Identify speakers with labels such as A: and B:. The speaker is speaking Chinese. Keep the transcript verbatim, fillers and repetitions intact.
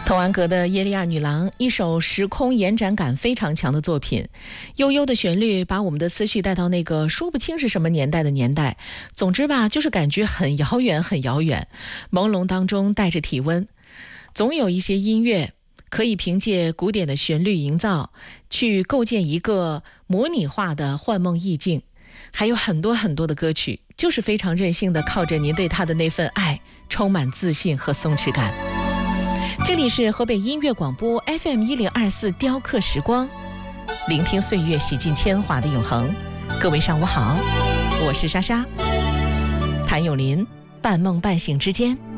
A: 童安格的《耶利亚女郎》，一首时空延展感非常强的作品，悠悠的旋律把我们的思绪带到那个说不清是什么年代的年代。总之吧，就是感觉很遥远很遥远，朦胧当中带着体温。总有一些音乐可以凭借古典的旋律营造，去构建一个模拟化的幻梦意境。还有很多很多的歌曲，就是非常任性的靠着您对它的那份爱，充满自信和松弛感。这里是河北音乐广播 F M 一零二四雕刻时光，聆听岁月洗尽铅华的永恒。各位上午好，我是莎莎。谭咏麟，半梦半醒之间。